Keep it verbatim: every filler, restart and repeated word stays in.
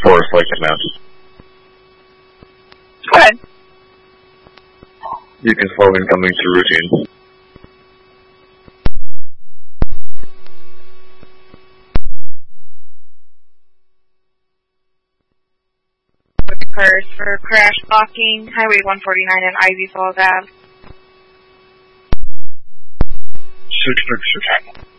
for a flight command. Go ahead. You can slow incoming to routine. Occurs for crash blocking Highway one forty-nine and Ivy Falls Ave. Six, six, six.